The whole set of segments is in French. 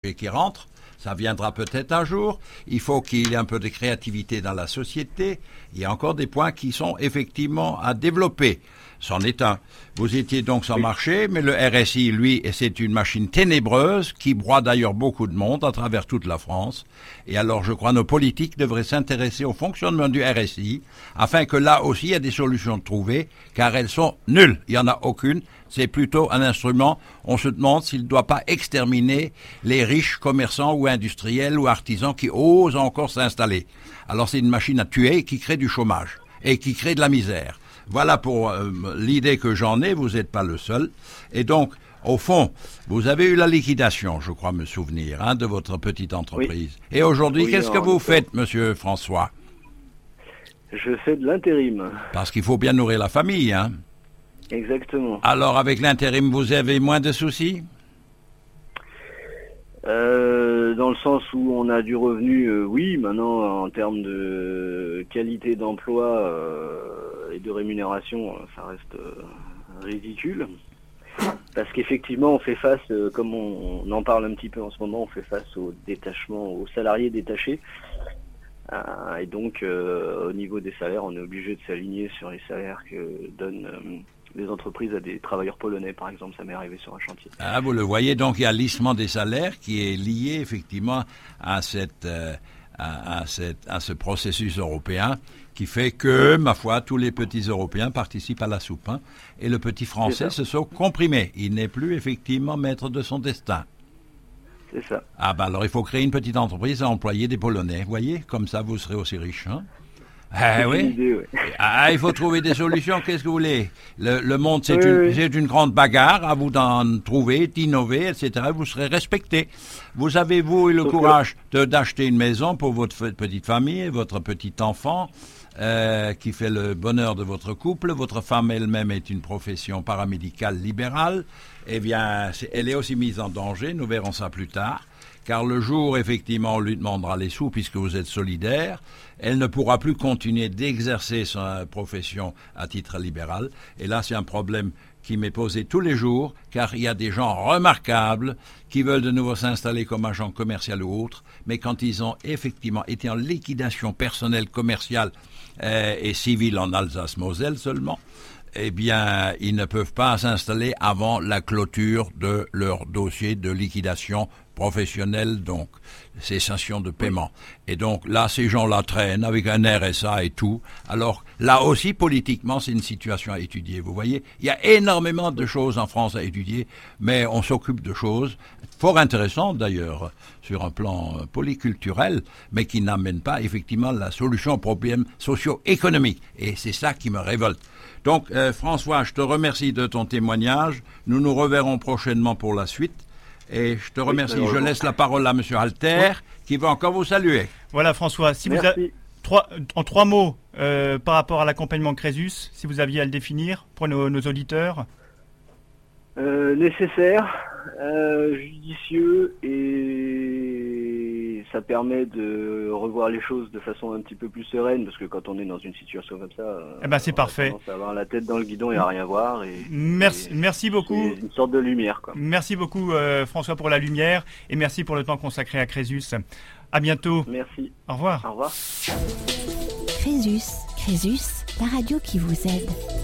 marché qui rentre. Ça viendra peut-être un jour. Il faut qu'il y ait un peu de créativité dans la société. Il y a encore des points qui sont effectivement à développer. C'en est un. Vous étiez donc sans marché, mais le RSI, lui, c'est une machine ténébreuse qui broie d'ailleurs beaucoup de monde à travers toute la France. Et alors, je crois, nos politiques devraient s'intéresser au fonctionnement du RSI, afin que là aussi, il y ait des solutions trouvées, car elles sont nulles. Il n'y en a aucune. C'est plutôt un instrument. On se demande s'il ne doit pas exterminer les riches commerçants ou industriels ou artisans qui osent encore s'installer. Alors, c'est une machine à tuer qui crée du chômage et qui crée de la misère. Voilà pour l'idée que j'en ai, vous n'êtes pas le seul. Et donc, au fond, vous avez eu la liquidation, je crois me souvenir, de votre petite entreprise. Oui. Et aujourd'hui, qu'est-ce que vous faites, monsieur François? Je fais de l'intérim. Parce qu'il faut bien nourrir la famille, hein? Exactement. Alors, avec l'intérim, vous avez moins de soucis? Dans le sens où on a du revenu, oui. Maintenant, en termes de qualité d'emploi et de rémunération, ça reste ridicule. Parce qu'effectivement, on fait face, comme on en parle un petit peu en ce moment, on fait face au détachement, aux salariés détachés. Et donc, au niveau des salaires, on est obligé de s'aligner sur les salaires que donnent les entreprises à des travailleurs polonais, par exemple. Ça m'est arrivé sur un chantier. Ah, vous le voyez, donc il y a lissement des salaires qui est lié effectivement à ce processus européen qui fait que, ma foi, tous les petits Européens participent à la soupe. Et le petit Français se sont comprimés. Il n'est plus effectivement maître de son destin. C'est ça. Ah ben alors il faut créer une petite entreprise à employer des Polonais. Vous voyez, comme ça vous serez aussi riche. Ah oui. Idée, ouais. Ah, il faut trouver des solutions. Qu'est-ce que vous voulez? Le monde, c'est une grande bagarre. À vous d'en trouver, d'innover, etc. Vous serez respecté. Vous avez, vous, eu le courage d'acheter une maison pour votre petite famille, votre petit enfant, qui fait le bonheur de votre couple. Votre femme elle-même est une profession paramédicale libérale. Eh bien, elle est aussi mise en danger. Nous verrons ça plus tard. Car le jour, effectivement, on lui demandera les sous puisque vous êtes solidaire, elle ne pourra plus continuer d'exercer sa profession à titre libéral. Et là, c'est un problème qui m'est posé tous les jours, car il y a des gens remarquables qui veulent de nouveau s'installer comme agents commerciaux ou autres, mais quand ils ont effectivement été en liquidation personnelle, commerciale et civile en Alsace-Moselle seulement, eh bien, ils ne peuvent pas s'installer avant la clôture de leur dossier de liquidation professionnelle, donc cessation de paiement. Et donc là, ces gens-là traînent avec un RSA et tout. Alors là aussi, politiquement, c'est une situation à étudier. Vous voyez, il y a énormément de choses en France à étudier, mais on s'occupe de choses fort intéressantes d'ailleurs, sur un plan polyculturel, mais qui n'amènent pas effectivement la solution aux problèmes socio-économiques. Et c'est ça qui me révolte. Donc, François, je te remercie de ton témoignage. Nous nous reverrons prochainement pour la suite. Et je te remercie. Je laisse la parole à M. Alter, qui va encore vous saluer. Voilà, François. Si vous avez en trois mots par rapport à l'accompagnement Crésus, si vous aviez à le définir pour nos auditeurs. Nécessaire, judicieux, et ça permet de revoir les choses de façon un petit peu plus sereine, parce que quand on est dans une situation comme ça, c'est parfait. On va avoir la tête dans le guidon et à rien voir. Merci beaucoup. C'est une sorte de lumière, quoi. Merci beaucoup François pour la lumière, et merci pour le temps consacré à Crésus. À bientôt. Merci. Au revoir. Au revoir. Crésus, la radio qui vous aide.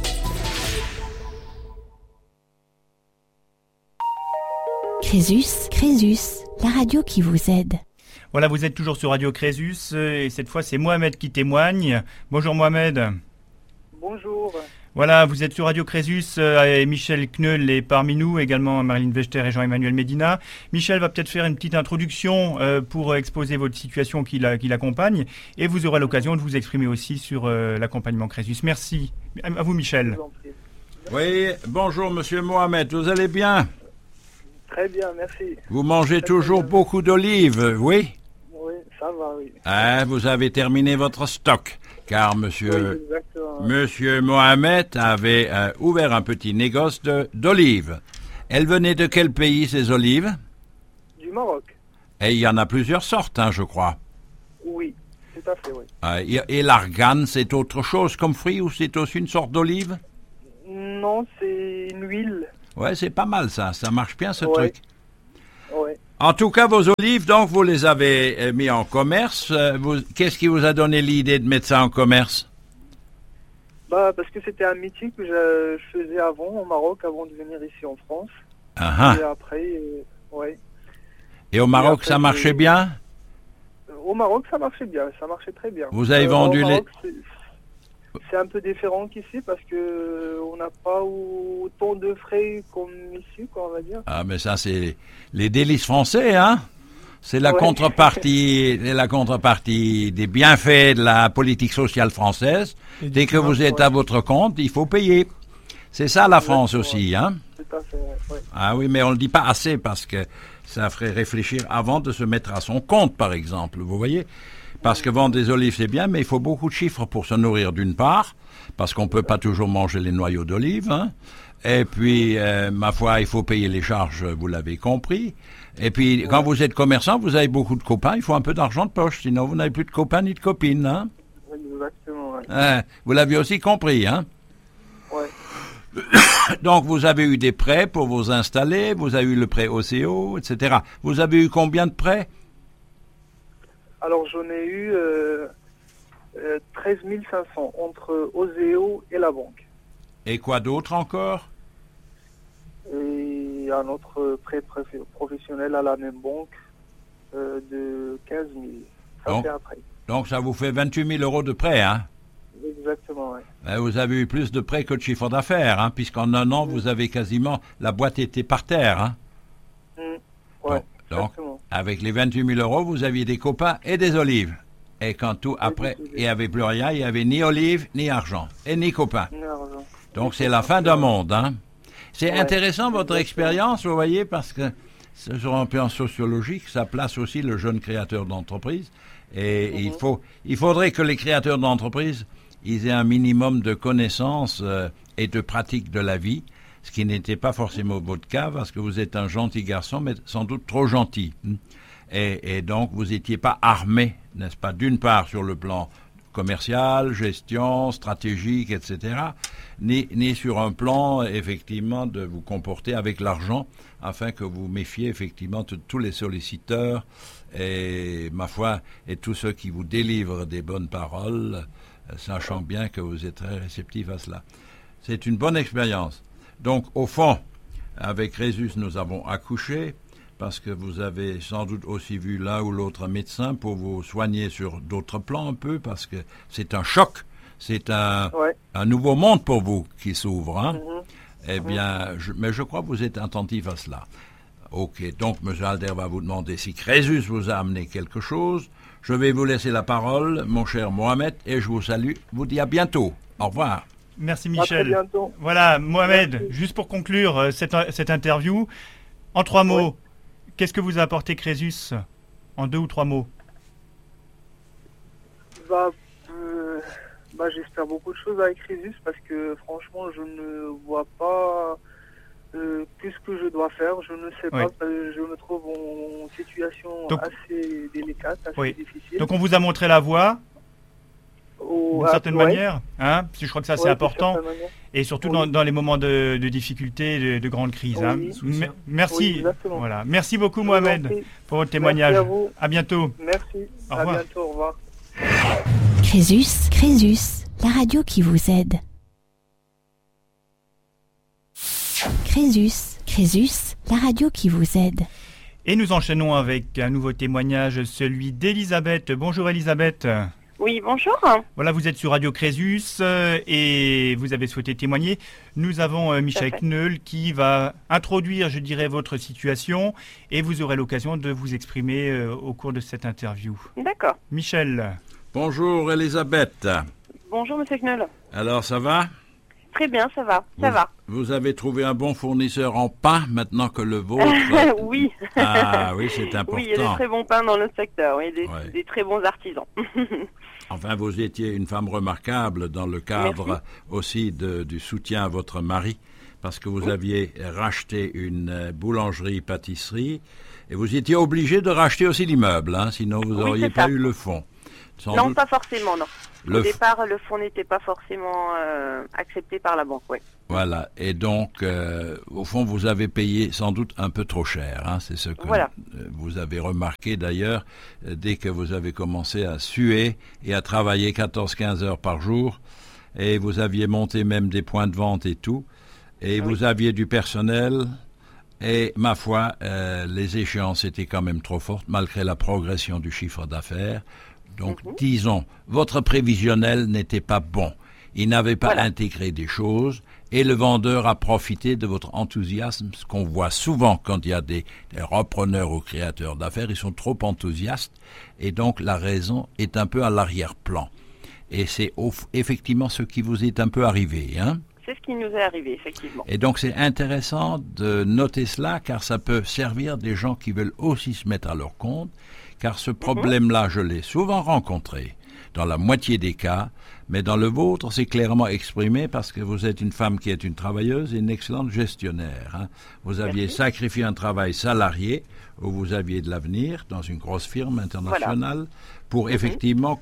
Crésus, la radio qui vous aide. Voilà, vous êtes toujours sur Radio Crésus et cette fois c'est Mohamed qui témoigne. Bonjour Mohamed. Bonjour. Voilà, vous êtes sur Radio Crésus et Michel Kneul est parmi nous, également Marilyn Vechter et Jean-Emmanuel Médina. Michel va peut-être faire une petite introduction pour exposer votre situation qui l'accompagne et vous aurez l'occasion de vous exprimer aussi sur l'accompagnement Crésus. Merci. À vous Michel. Oui, bonjour Monsieur Mohamed, vous allez bien? Très bien, merci. Vous mangez toujours beaucoup d'olives, oui? Oui, ça va, oui. Ah, vous avez terminé votre stock, car monsieur Mohamed avait ouvert un petit négoce d'olives. Elles venaient de quel pays, ces olives? Du Maroc. Et il y en a plusieurs sortes, je crois. Oui, tout à fait, oui. Et l'argane, c'est autre chose comme fruit ou c'est aussi une sorte d'olive? Non, c'est une huile. Ouais, c'est pas mal ça marche bien ce truc. Ouais. En tout cas, vos olives, donc, vous les avez mis en commerce. Qu'est-ce qui vous a donné l'idée de mettre ça en commerce? Parce que c'était un métier que je faisais avant au Maroc, avant de venir ici en France. Ah, Et après, ouais. Et au Maroc, après, ça marchait bien? Au Maroc, ça marchait bien, ça marchait très bien. Vous avez vendu au Maroc, c'est un peu différent qu'ici parce que on n'a pas autant de frais comme ici, quoi, on va dire. Ah, mais ça, c'est les délices français, hein? C'est la contrepartie des bienfaits de la politique sociale française. Dès que vous êtes à votre compte, il faut payer. C'est ça la France aussi, hein? Tout à fait, ouais. Ah oui, mais on ne le dit pas assez parce que ça ferait réfléchir avant de se mettre à son compte, par exemple, vous voyez? Parce que vendre des olives, c'est bien, mais il faut beaucoup de chiffres pour se nourrir d'une part, parce qu'on ne peut pas toujours manger les noyaux d'olive, hein? Et puis, ma foi, il faut payer les charges, vous l'avez compris. Et puis, quand vous êtes commerçant, vous avez beaucoup de copains, il faut un peu d'argent de poche, sinon vous n'avez plus de copains ni de copines, hein? Exactement, ouais. Vous l'aviez aussi compris, hein? Ouais. Donc, vous avez eu des prêts pour vous installer, vous avez eu le prêt OCO, etc. Vous avez eu combien de prêts? Alors, j'en ai eu 13 500 entre OSEO et la banque. Et quoi d'autre encore? Et un autre prêt professionnel à la même banque de 15 000. Ça fait après. Donc, ça vous fait 28 000 euros de prêt, hein? Exactement, oui. Vous avez eu plus de prêts que de chiffre d'affaires, hein, puisqu'en un an, vous avez quasiment... La boîte était par terre, hein? Ouais, donc, exactement. avec les 28 000 euros, vous aviez des copains et des olives. Et quand tout, après, il n'y avait plus rien, il n'y avait ni olives, ni argent, et ni copains. Donc, c'est la fin d'un monde, hein? C'est intéressant, votre expérience, vous voyez, parce que sur un plan sociologique, ça place aussi le jeune créateur d'entreprise. Et il faudrait que les créateurs d'entreprise ils aient un minimum de connaissances et de pratiques de la vie, ce qui n'était pas forcément votre cas, parce que vous êtes un gentil garçon, mais sans doute trop gentil. Et donc, vous n'étiez pas armé, n'est-ce pas, d'une part sur le plan commercial, gestion, stratégique, etc., ni sur un plan, effectivement, de vous comporter avec l'argent, afin que vous méfiez, effectivement, de tous les solliciteurs et, ma foi, et tous ceux qui vous délivrent des bonnes paroles, sachant bien que vous êtes très réceptif à cela. C'est une bonne expérience. Donc, au fond, avec Crésus, nous avons accouché, parce que vous avez sans doute aussi vu l'un ou l'autre médecin pour vous soigner sur d'autres plans un peu, parce que c'est un choc, c'est un nouveau monde pour vous qui s'ouvre. Hein? Eh bien, mais je crois que vous êtes attentif à cela. Ok, donc M. Alder va vous demander si Crésus vous a amené quelque chose. Je vais vous laisser la parole, mon cher Mohamed, et je vous salue, vous dis à bientôt. Au revoir. Merci Michel. À très bientôt. Voilà, Mohamed, juste pour conclure cette interview, en 3 mots, qu'est-ce que vous a apporté Crésus? En 2 ou 3 mots. J'espère beaucoup de choses avec Crésus parce que franchement, je ne vois pas qu'est-ce que je dois faire. Je ne sais pas. Je me trouve en situation assez délicate, assez difficile. Donc on vous a montré la voie d'une certaine manière, hein, parce que je crois que ça c'est important, et surtout dans les moments de difficulté, de grande crise. Hein. Merci, voilà. Merci beaucoup Mohamed pour votre témoignage. Merci à vous. À bientôt. Merci. Au revoir. À bientôt. Au revoir. Crésus, la radio qui vous aide. Crésus, la radio qui vous aide. Et nous enchaînons avec un nouveau témoignage, celui d'Elisabeth. Bonjour Elisabeth. Oui, bonjour. Voilà, vous êtes sur Radio Crésus et vous avez souhaité témoigner. Nous avons Michel Kneul qui va introduire, je dirais, votre situation et vous aurez l'occasion de vous exprimer au cours de cette interview. D'accord. Michel. Bonjour Elisabeth. Bonjour Monsieur Kneul. Alors, ça va? Très bien, ça va. Vous avez trouvé un bon fournisseur en pain maintenant que le vôtre? Oui. Ah oui, c'est important. Oui, il y a des très bons pains dans notre secteur, oui, des très bons artisans. Enfin, vous étiez une femme remarquable dans le cadre aussi du soutien à votre mari, parce que vous aviez racheté une boulangerie-pâtisserie et vous étiez obligé de racheter aussi l'immeuble, hein, sinon vous n'auriez pas eu le fonds. Non, pas forcément, non. Au départ, le fonds n'était pas forcément accepté par la banque, oui. Voilà, et donc, au fond, vous avez payé sans doute un peu trop cher. Hein, c'est ce que vous avez remarqué d'ailleurs, dès que vous avez commencé à suer et à travailler 14-15 heures par jour, et vous aviez monté même des points de vente et tout, et vous aviez du personnel, et ma foi, les échéances étaient quand même trop fortes, malgré la progression du chiffre d'affaires. Donc, disons, votre prévisionnel n'était pas bon. Il n'avait pas intégré des choses et le vendeur a profité de votre enthousiasme, ce qu'on voit souvent quand il y a des repreneurs ou créateurs d'affaires, ils sont trop enthousiastes et donc la raison est un peu à l'arrière-plan. Et c'est effectivement ce qui vous est un peu arrivé, hein? C'est ce qui nous est arrivé, effectivement. Et donc c'est intéressant de noter cela car ça peut servir des gens qui veulent aussi se mettre à leur compte, car ce problème-là, je l'ai souvent rencontré dans la moitié des cas, mais dans le vôtre, c'est clairement exprimé parce que vous êtes une femme qui est une travailleuse et une excellente gestionnaire. Hein. Vous aviez sacrifié un travail salarié où vous aviez de l'avenir dans une grosse firme internationale pour effectivement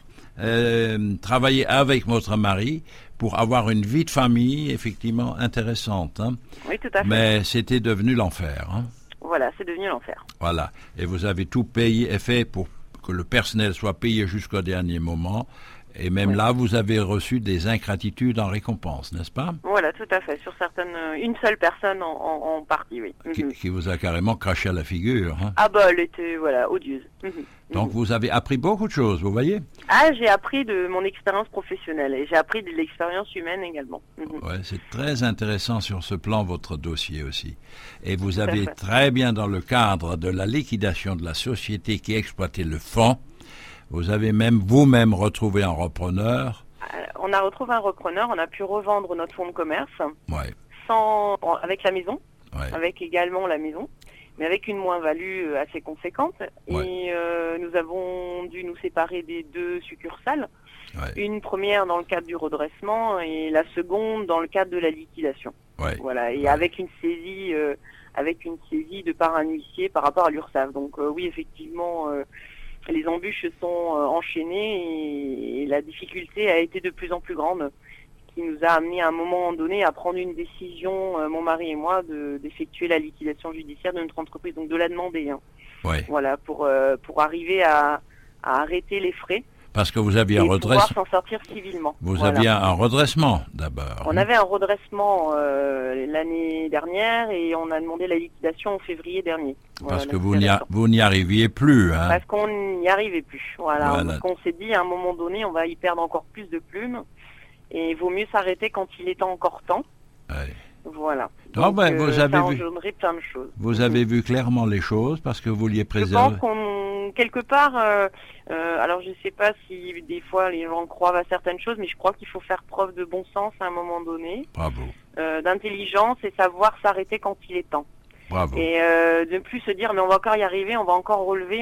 travailler avec votre mari pour avoir une vie de famille effectivement intéressante. Hein. Oui, tout à fait. Mais c'était devenu l'enfer. Hein. Voilà, c'est devenu l'enfer. Voilà, et vous avez tout payé et fait pour que le personnel soit payé jusqu'au dernier moment. Et même là, vous avez reçu des ingratitudes en récompense, n'est-ce pas? Voilà, tout à fait. Sur certaines, une seule personne en partie, oui. Qui vous a carrément craché à la figure. Hein. Ah bah, elle était, odieuse. Donc, vous avez appris beaucoup de choses, vous voyez? Ah, j'ai appris de mon expérience professionnelle et j'ai appris de l'expérience humaine également. Ouais, c'est très intéressant sur ce plan, votre dossier aussi. Et vous avez très bien, dans le cadre de la liquidation de la société qui exploitait le fonds, vous avez même vous-même retrouvé un repreneur. On a retrouvé un repreneur, on a pu revendre notre fonds de commerce avec la maison, avec également la maison, mais avec une moins-value assez conséquente. Et nous avons dû nous séparer des deux succursales. Une première dans le cadre du redressement et la seconde dans le cadre de la liquidation. Voilà, et avec une saisie de part un huissier par rapport à l'URSSAF. Donc oui, effectivement, les embûches se sont enchaînées et la difficulté a été de plus en plus grande, ce qui nous a amené à un moment donné à prendre une décision, mon mari et moi, d'effectuer la liquidation judiciaire de notre entreprise, donc de la demander. Hein. Voilà, pour arriver à arrêter les frais. Parce que vous aviez un redressement. Pouvoir s'en sortir civilement. Vous aviez un redressement d'abord. On avait un redressement l'année dernière et on a demandé la liquidation en février dernier. Parce que vous n'y arriviez plus. Hein. Parce qu'on n'y arrivait plus. Voilà. Parce qu'on s'est dit à un moment donné, on va y perdre encore plus de plumes et il vaut mieux s'arrêter quand il est encore temps. Voilà. Donc, vous avez ça a engendré plein de choses. Vous avez vu clairement les choses parce que vous vouliez préserver. Je pense quelque part, alors je ne sais pas si des fois les gens croient à certaines choses, mais je crois qu'il faut faire preuve de bon sens à un moment donné. Bravo. D'intelligence et savoir s'arrêter quand il est temps. Bravo. Et de plus se dire mais on va encore y arriver, on va encore relever.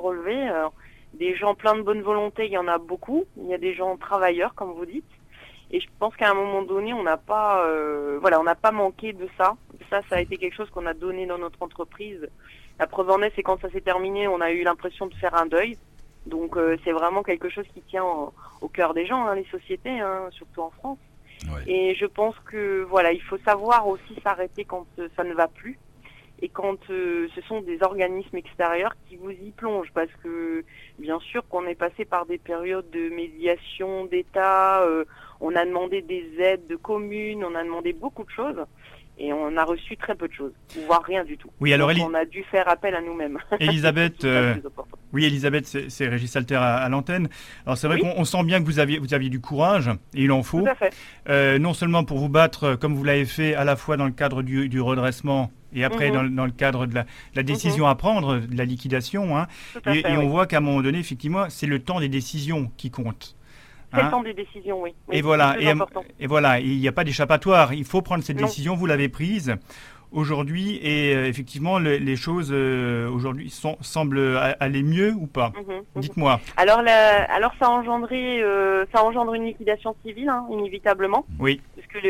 Des gens pleins de bonne volonté, il y en a beaucoup. Il y a des gens travailleurs, comme vous dites. Et je pense qu'à un moment donné, on n'a pas manqué de ça. Ça a été quelque chose qu'on a donné dans notre entreprise. La preuve en est, c'est quand ça s'est terminé, on a eu l'impression de faire un deuil. Donc c'est vraiment quelque chose qui tient au cœur des gens, hein, les sociétés, hein, surtout en France. Et je pense que il faut savoir aussi s'arrêter quand ça ne va plus. Et quand ce sont des organismes extérieurs qui vous y plongent, parce que bien sûr qu'on est passé par des périodes de médiation d'État, on a demandé des aides de communes, on a demandé beaucoup de choses, et on a reçu très peu de choses, voire rien du tout. Oui, alors donc, on a dû faire appel à nous-mêmes. Elisabeth, c'est Régis Salter à l'antenne. Alors c'est vrai qu'on sent bien que vous aviez du courage, et il en faut. Tout à fait. Non seulement pour vous battre, comme vous l'avez fait, à la fois dans le cadre du redressement, et après dans le cadre de la décision à prendre, de la liquidation. Hein. Et on voit qu'à un moment donné, effectivement, c'est le temps des décisions qui compte. C'est le temps des décisions, oui. Et voilà, il n'y a pas d'échappatoire. Il faut prendre cette décision, vous l'avez prise aujourd'hui, et effectivement, les choses aujourd'hui semblent aller mieux ou pas? Dites-moi. Alors ça a engendré une liquidation civile, hein, inévitablement. Oui. Parce que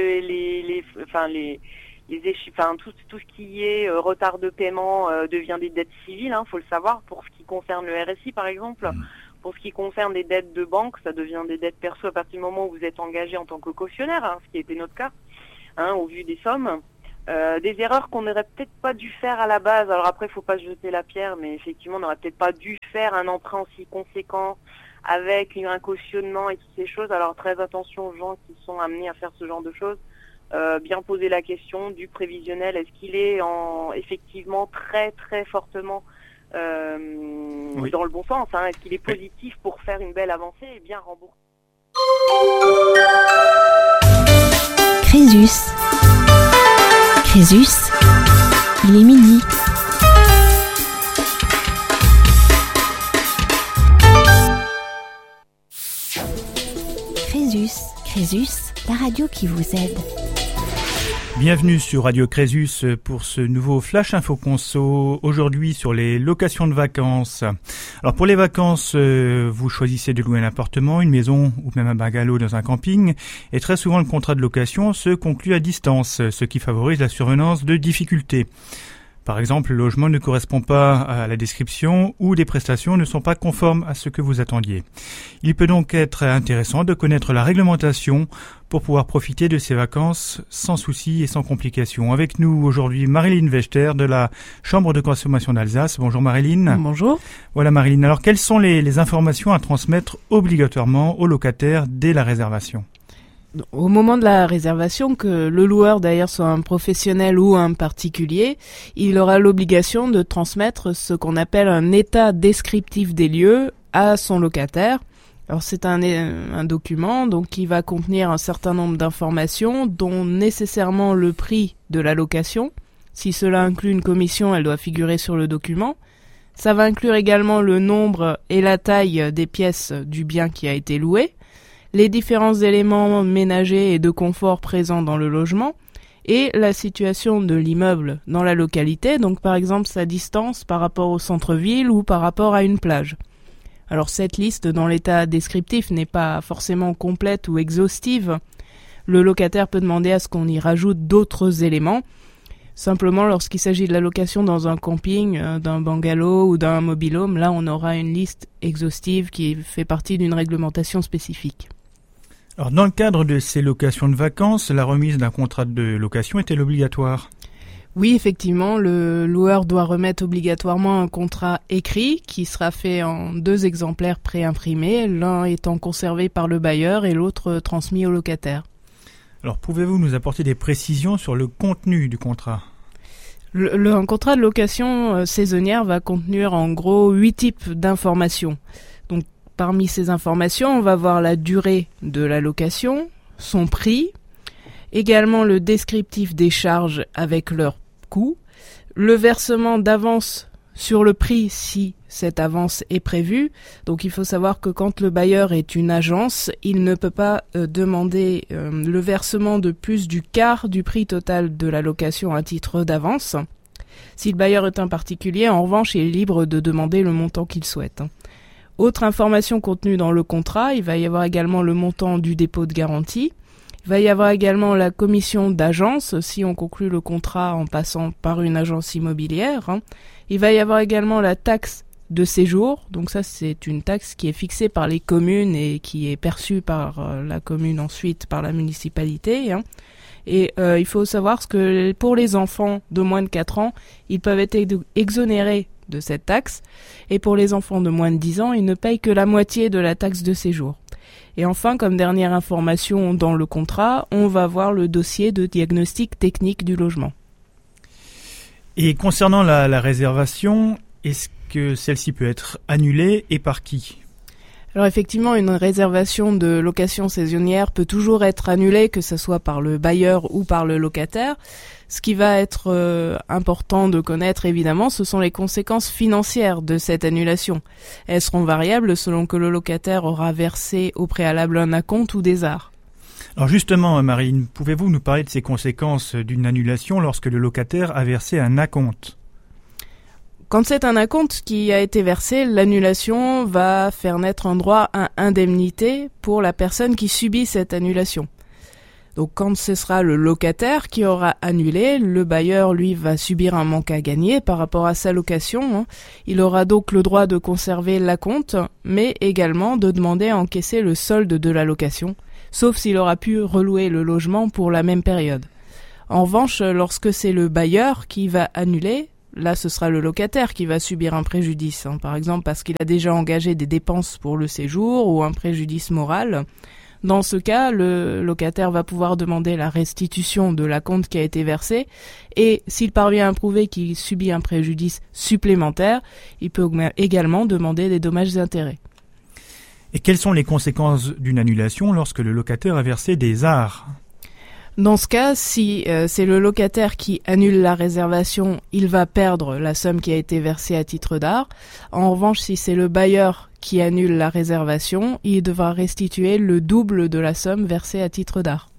tout ce qui est retard de paiement devient des dettes civiles, faut le savoir, pour ce qui concerne le RSI par exemple, Pour ce qui concerne des dettes de banque, ça devient des dettes perçues à partir du moment où vous êtes engagé en tant que cautionnaire, ce qui était notre cas, au vu des sommes. Des erreurs qu'on n'aurait peut-être pas dû faire à la base. Alors après, il ne faut pas se jeter la pierre, mais effectivement, on n'aurait peut-être pas dû faire un emprunt aussi conséquent avec un cautionnement et toutes ces choses. Alors très attention aux gens qui sont amenés à faire ce genre de choses. Bien poser la question du prévisionnel. Est-ce qu'il est effectivement très très fortement dans le bon sens, Est-ce qu'il est positif pour faire une belle avancée et bien rembourser? Crésus. Crésus, il est midi. Crésus, la radio qui vous aide. Bienvenue sur Radio Crésus pour ce nouveau Flash Info Conso, aujourd'hui sur les locations de vacances. Alors pour les vacances, vous choisissez de louer un appartement, une maison ou même un bungalow dans un camping, et très souvent le contrat de location se conclut à distance, ce qui favorise la survenance de difficultés. Par exemple, le logement ne correspond pas à la description ou les prestations ne sont pas conformes à ce que vous attendiez. Il peut donc être intéressant de connaître la réglementation pour pouvoir profiter de ces vacances sans soucis et sans complications. Avec nous aujourd'hui Marilyn Vechter de la Chambre de consommation d'Alsace. Bonjour Marilyn. Bonjour. Voilà Marilyn. Alors quelles sont les informations à transmettre obligatoirement aux locataires dès la réservation ? Au moment de la réservation, que le loueur d'ailleurs soit un professionnel ou un particulier, il aura l'obligation de transmettre ce qu'on appelle un état descriptif des lieux à son locataire. Alors c'est un document donc qui va contenir un certain nombre d'informations, dont nécessairement le prix de la location. Si cela inclut une commission, elle doit figurer sur le document. Ça va inclure également le nombre et la taille des pièces du bien qui a été loué, les différents éléments ménagers et de confort présents dans le logement, et la situation de l'immeuble dans la localité, donc par exemple sa distance par rapport au centre-ville ou par rapport à une plage. Alors cette liste dans l'état descriptif n'est pas forcément complète ou exhaustive. Le locataire peut demander à ce qu'on y rajoute d'autres éléments. Simplement, lorsqu'il s'agit de la location dans un camping, d'un bungalow ou d'un mobil-home, là on aura une liste exhaustive qui fait partie d'une réglementation spécifique. Alors, dans le cadre de ces locations de vacances, la remise d'un contrat de location est-elle obligatoire ? Oui, effectivement, le loueur doit remettre obligatoirement un contrat écrit qui sera fait en 2 exemplaires préimprimés, l'un étant conservé par le bailleur et l'autre transmis au locataire. Alors, pouvez-vous nous apporter des précisions sur le contenu du contrat ? Un contrat de location saisonnière va contenir en gros 8 types d'informations. Donc, parmi ces informations, on va voir la durée de la location, son prix, également le descriptif des charges avec leur coût, le versement d'avance sur le prix si cette avance est prévue. Donc il faut savoir que quand le bailleur est une agence, il ne peut pas demander le versement de plus du quart du prix total de la location à titre d'avance. Si le bailleur est un particulier, en revanche, il est libre de demander le montant qu'il souhaite. Autre information contenue dans le contrat, il va y avoir également le montant du dépôt de garantie. Il va y avoir également la commission d'agence, si on conclut le contrat en passant par une agence immobilière. Il va y avoir également la taxe de séjour. Donc ça, c'est une taxe qui est fixée par les communes et qui est perçue par la commune ensuite, par la municipalité. Et il faut savoir que pour les enfants de moins de 4 ans, ils peuvent être exonérés de cette taxe. Et pour les enfants de moins de 10 ans, ils ne payent que la moitié de la taxe de séjour. Et enfin, comme dernière information dans le contrat, on va voir le dossier de diagnostic technique du logement. Et concernant la réservation, est-ce que celle-ci peut être annulée et par qui ? Alors effectivement, une réservation de location saisonnière peut toujours être annulée, que ce soit par le bailleur ou par le locataire. Ce qui va être important de connaître, évidemment, ce sont les conséquences financières de cette annulation. Elles seront variables selon que le locataire aura versé au préalable un acompte ou des arts. Alors justement, Marine, pouvez-vous nous parler de ces conséquences d'une annulation lorsque le locataire a versé un acompte ? Quand c'est un acompte qui a été versé, l'annulation va faire naître un droit à indemnité pour la personne qui subit cette annulation. Donc quand ce sera le locataire qui aura annulé, le bailleur, lui, va subir un manque à gagner par rapport à sa location. Il aura donc le droit de conserver l'acompte, mais également de demander à encaisser le solde de la location, sauf s'il aura pu relouer le logement pour la même période. En revanche, lorsque c'est le bailleur qui va annuler, là ce sera le locataire qui va subir un préjudice, par exemple parce qu'il a déjà engagé des dépenses pour le séjour ou un préjudice moral. Dans ce cas, le locataire va pouvoir demander la restitution de l'acompte qui a été versé et s'il parvient à prouver qu'il subit un préjudice supplémentaire, il peut également demander des dommages et intérêts. Et quelles sont les conséquences d'une annulation lorsque le locataire a versé des arts ? Dans ce cas, si c'est le locataire qui annule la réservation, il va perdre la somme qui a été versée à titre d'art. En revanche, si c'est le bailleur qui annule la réservation, il devra restituer le double de la somme versée à titre d'art.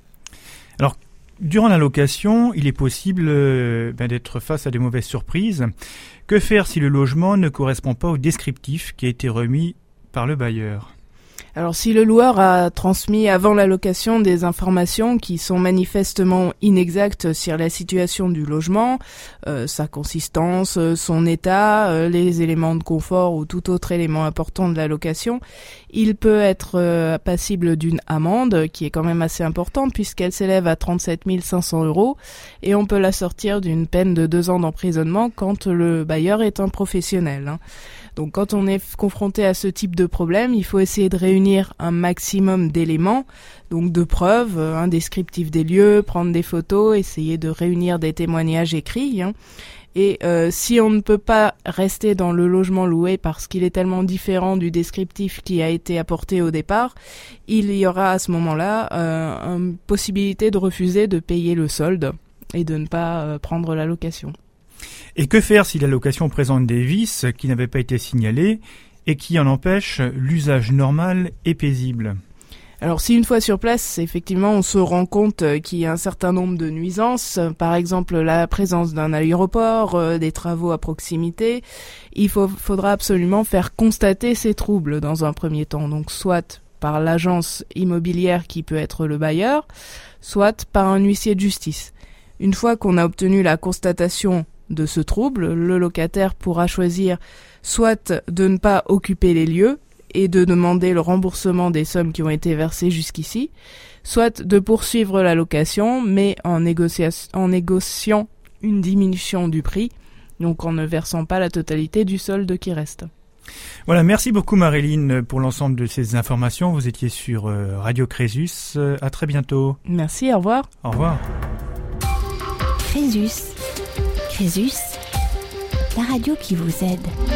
Alors, durant la location, il est possible d'être face à des mauvaises surprises. Que faire si le logement ne correspond pas au descriptif qui a été remis par le bailleur ? Alors si le loueur a transmis avant la location des informations qui sont manifestement inexactes sur la situation du logement, sa consistance, son état, les éléments de confort ou tout autre élément important de la location, il peut être passible d'une amende qui est quand même assez importante puisqu'elle s'élève à 37 500 € et on peut l'assortir d'une peine de 2 ans d'emprisonnement quand le bailleur est un professionnel. Donc quand on est confronté à ce type de problème, il faut essayer de réunir un maximum d'éléments, donc de preuves, un descriptif des lieux, prendre des photos, essayer de réunir des témoignages écrits. Et si on ne peut pas rester dans le logement loué parce qu'il est tellement différent du descriptif qui a été apporté au départ, il y aura à ce moment-là une possibilité de refuser de payer le solde et de ne pas prendre la location. Et que faire si la location présente des vices qui n'avaient pas été signalés et qui en empêchent l'usage normal et paisible ? Alors si une fois sur place, effectivement, on se rend compte qu'il y a un certain nombre de nuisances, par exemple la présence d'un aéroport, des travaux à proximité, il faudra absolument faire constater ces troubles dans un premier temps, donc soit par l'agence immobilière qui peut être le bailleur, soit par un huissier de justice. Une fois qu'on a obtenu la constatation de ce trouble, le locataire pourra choisir soit de ne pas occuper les lieux et de demander le remboursement des sommes qui ont été versées jusqu'ici, soit de poursuivre la location mais en négociant une diminution du prix, donc en ne versant pas la totalité du solde qui reste. Voilà, merci beaucoup Marilyn pour l'ensemble de ces informations. Vous étiez sur Radio Crésus. À très bientôt. Merci, au revoir. Au revoir. Crésus, la radio qui vous aide.